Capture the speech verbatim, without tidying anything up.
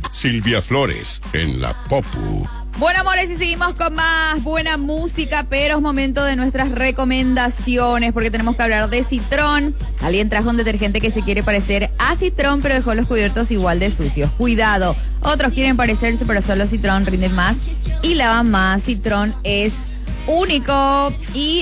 Silvia Flores, en la Popu. Bueno, amores, y seguimos con más buena música, pero es momento de nuestras recomendaciones, porque tenemos que hablar de Citrón. Alguien trajo un detergente que se quiere parecer a Citrón, pero dejó los cubiertos igual de sucios. Cuidado. Otros quieren parecerse, pero solo Citrón rinde más y lava más. Citrón es único y